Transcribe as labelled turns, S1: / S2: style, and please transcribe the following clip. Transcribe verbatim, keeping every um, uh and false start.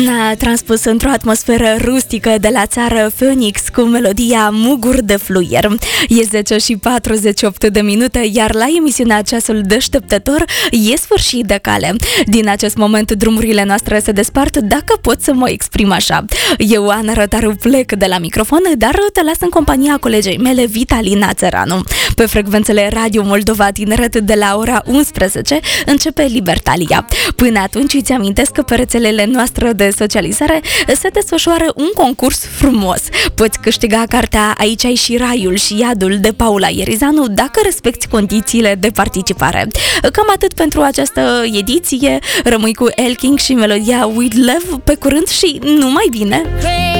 S1: Ne-a transpus într-o atmosferă rustică de la țară Phoenix cu melodia Mugur de fluier. E zece și patruzeci și opt de minute, iar la emisiunea Ceasul Deșteptător e sfârșit de cale. Din acest moment drumurile noastre se despart, dacă pot să mă exprim așa. Eu, Ana Rătaru, plec de la microfon, dar te las în compania colegei mele, Vitalina Țăranu. Pe frecvențele Radio Moldova Tineret de la ora unsprezece începe Libertalia. Până atunci îți amintesc că pe rețelele noastre de socializare se desfășoară un concurs frumos. Poți câștiga cartea Aici ai și raiul și iadul de Paula Ierizanu dacă respecti condițiile de participare. Cam atât pentru această ediție. Rămâi cu El King și melodia With Love. Pe curând și numai bine!